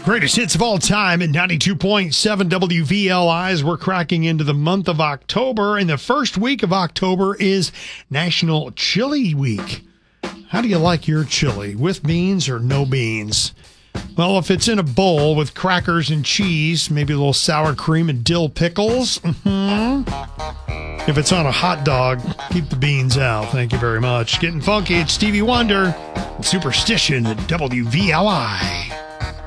Greatest hits of all time at 92.7 WVLI as we're cracking into the month of October. And the first week of October is National Chili Week. How do you like your chili? With beans or no beans? Well, if it's in a bowl with crackers and cheese, maybe a little sour cream and dill pickles. If it's on a hot dog, keep the beans out. Thank you very much. Getting funky, it's Stevie Wonder. Superstition at WVLI.